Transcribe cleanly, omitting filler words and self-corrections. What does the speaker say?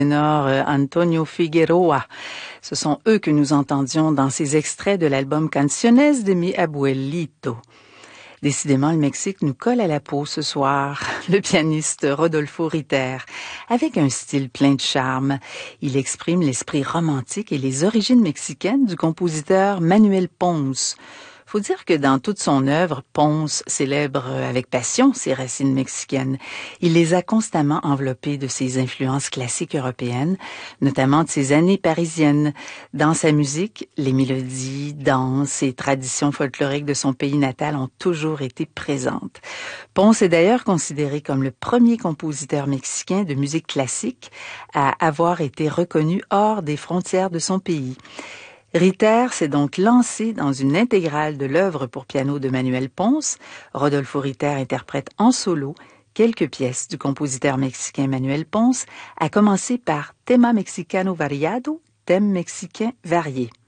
ténor Antonio Figueroa. Ce sont eux que nous entendions dans ces extraits de l'album Canciones de mi abuelito. Décidément, le Mexique nous colle à la peau ce soir. Le pianiste Rodolfo Ritter, avec un style plein de charme, il exprime l'esprit romantique et les origines mexicaines du compositeur Manuel Ponce. Faut dire que dans toute son œuvre, Ponce célèbre avec passion ses racines mexicaines. Il les a constamment enveloppées de ses influences classiques européennes, notamment de ses années parisiennes. Dans sa musique, les mélodies, danses et traditions folkloriques de son pays natal ont toujours été présentes. Ponce est d'ailleurs considéré comme le premier compositeur mexicain de musique classique à avoir été reconnu hors des frontières de son pays. Ritter s'est donc lancé dans une intégrale de l'œuvre pour piano de Manuel Ponce. Rodolfo Ritter interprète en solo quelques pièces du compositeur mexicain Manuel Ponce, à commencer par Tema Mexicano Variado, thème mexicain varié.